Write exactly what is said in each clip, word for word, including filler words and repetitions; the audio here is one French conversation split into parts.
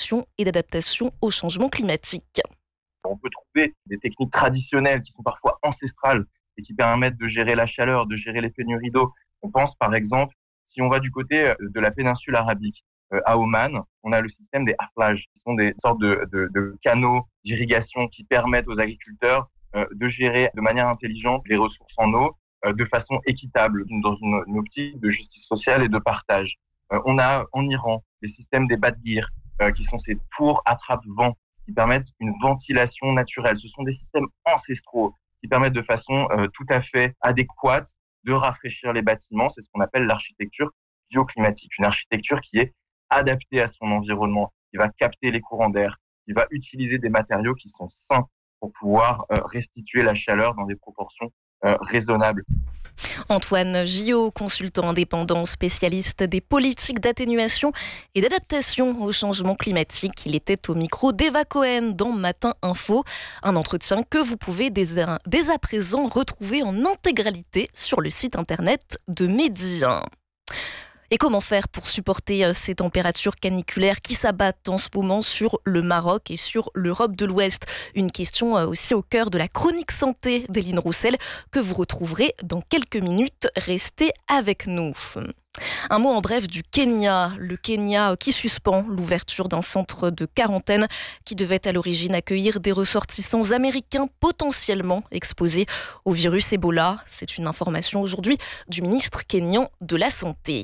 d'atténuation et d'adaptation au changement climatique. On peut trouver des techniques traditionnelles qui sont parfois ancestrales et qui permettent de gérer la chaleur, de gérer les pénuries d'eau. On pense par exemple, si on va du côté de la péninsule arabique, euh, à Oman, on a le système des haflages, qui sont des sortes de, de, de canaux d'irrigation qui permettent aux agriculteurs euh, de gérer de manière intelligente les ressources en eau euh, de façon équitable, dans une, une optique de justice sociale et de partage. Euh, on a en Iran les systèmes des badgir, euh, qui sont ces tours attrape-vent qui permettent une ventilation naturelle. Ce sont des systèmes ancestraux qui permettent de façon euh, tout à fait adéquate de rafraîchir les bâtiments. C'est ce qu'on appelle l'architecture bioclimatique, une architecture qui est adaptée à son environnement, qui va capter les courants d'air, qui va utiliser des matériaux qui sont sains pour pouvoir euh, restituer la chaleur dans des proportions euh, raisonnables. Antoine Gillot, consultant indépendant, spécialiste des politiques d'atténuation et d'adaptation au changement climatique. Il était au micro d'Eva Cohen dans Matin Info. Un entretien que vous pouvez dès à, dès à présent retrouver en intégralité sur le site internet de Medi. Et comment faire pour supporter ces températures caniculaires qui s'abattent en ce moment sur le Maroc et sur l'Europe de l'Ouest? Une question aussi au cœur de la chronique santé d'Éline Roussel que vous retrouverez dans quelques minutes. Restez avec nous. Un mot en bref du Kenya. Le Kenya qui suspend l'ouverture d'un centre de quarantaine qui devait à l'origine accueillir des ressortissants américains potentiellement exposés au virus Ebola. C'est une information aujourd'hui du ministre kényan de la Santé.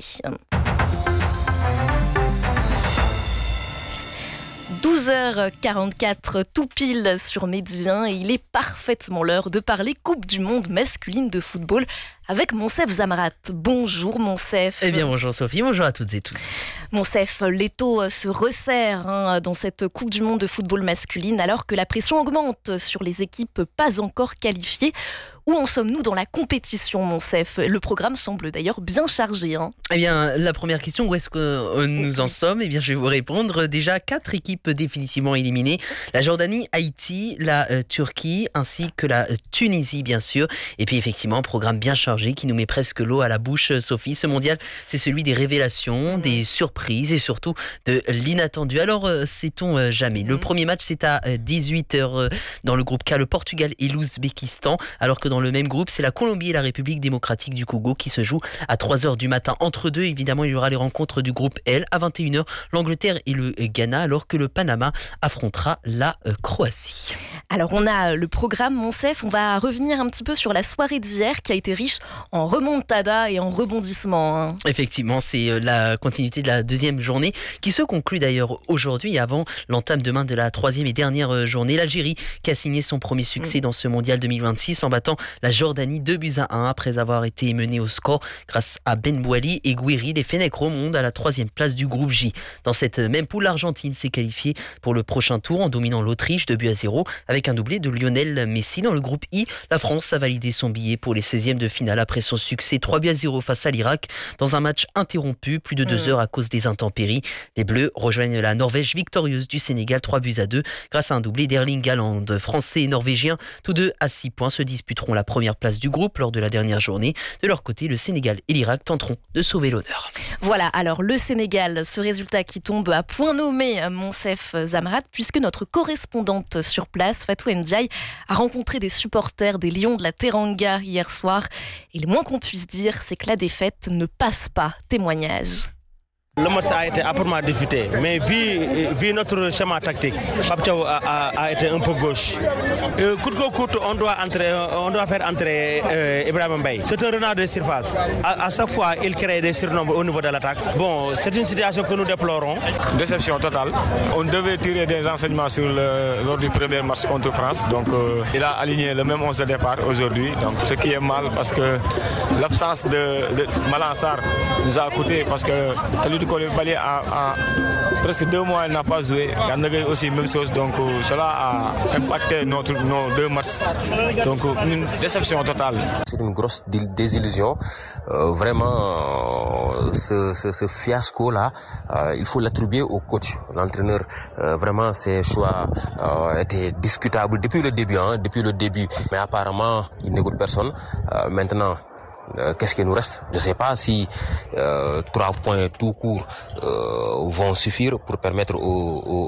douze heures quarante-quatre tout pile sur Medi un et il est parfaitement l'heure de parler Coupe du Monde masculine de football avec Monsef Zamarat. Bonjour Monsef. Eh bien bonjour Sophie, bonjour à toutes et tous. Monsef, l'étau se resserre hein, dans cette Coupe du Monde de football masculine alors que la pression augmente sur les équipes pas encore qualifiées. Où en sommes-nous dans la compétition, Monsef? Le programme semble d'ailleurs bien chargé. Hein. Eh bien, la première question, où est-ce que nous en sommes? Eh bien, je vais vous répondre. Déjà, quatre équipes définitivement éliminées. La Jordanie, Haïti, la euh, Turquie, ainsi que la euh, Tunisie, bien sûr. Et puis, effectivement, un programme bien chargé qui nous met presque l'eau à la bouche, Sophie. Ce mondial, c'est celui des révélations, mmh. des surprises et surtout de l'inattendu. Alors, euh, sait-on euh, jamais. Mmh. Le premier match, c'est à euh, dix-huit heures euh, dans le groupe K, le Portugal et l'Ouzbékistan, alors que dans Dans le même groupe, c'est la Colombie et la République démocratique du Congo qui se jouent à trois heures du matin. Entre deux, évidemment, il y aura les rencontres du groupe L. À vingt et une heures, l'Angleterre et le Ghana, alors que le Panama affrontera la Croatie. Alors, on a le programme Monsef. On va revenir un petit peu sur la soirée d'hier qui a été riche en remontada et en rebondissements. Hein. Effectivement, c'est la continuité de la deuxième journée qui se conclut d'ailleurs aujourd'hui avant l'entame demain de la troisième et dernière journée. L'Algérie qui a signé son premier succès mmh. dans ce mondial deux mille vingt-six en battant la Jordanie deux buts à un après avoir été menée au score grâce à Ben Bouali et Gouiri. Les Fennecs remontent à la troisième place du groupe J. Dans cette même poule, l'Argentine s'est qualifiée pour le prochain tour en dominant l'Autriche deux buts à zéro avec un doublé de Lionel Messi. Dans le groupe I, la France a validé son billet pour les seizièmes de finale après son succès trois buts à zéro face à l'Irak dans un match interrompu plus de deux mmh. heures à cause des intempéries. Les Bleus rejoignent la Norvège victorieuse du Sénégal trois buts à deux grâce à un doublé d'Erling Haaland. Français et Norvégiens, tous deux à six points, se disputeront la première place du groupe lors de la dernière journée. De leur côté, le Sénégal et l'Irak tenteront de sauver l'honneur. Voilà, alors le Sénégal, ce résultat qui tombe à point nommé, Monsef Zamarat, puisque notre correspondante sur place, Fatou Ndiaye, a rencontré des supporters des Lions de la Teranga hier soir. Et le moins qu'on puisse dire, c'est que la défaite ne passe pas. Témoignage. Le match a été âprement disputé, mais vu, vu notre schéma tactique, Pape Thiaw a, a, a été un peu gauche. Euh, coûte que coûte, on doit, entrer, on doit faire entrer euh, Ibrahima Mbaye. C'est un renard de surface. À, à chaque fois, il crée des surnombres au niveau de l'attaque. Bon, c'est une situation que nous déplorons. Déception totale. On devait tirer des enseignements sur le, lors du premier match contre France. Donc, euh, il a aligné le même onze de départ aujourd'hui. Donc, ce qui est mal parce que l'absence de, de Malang Sarr nous a coûté parce que celui du Koulibaly a, a presque deux mois, il n'a pas joué. Yann aussi, même chose. Donc euh, cela a impacté notre, nos deux matchs. Donc euh, une déception totale. C'est une grosse désillusion. Euh, vraiment, euh, ce, ce, ce fiasco-là, euh, il faut l'attribuer au coach. L'entraîneur, euh, vraiment, ses choix euh, étaient discutables depuis le début. Hein, depuis le début. Mais apparemment, il n'écoute personne. Euh, maintenant, Euh, qu'est-ce qu'il nous reste? Je ne sais pas si euh, trois points tout court euh, vont suffire pour permettre aux, aux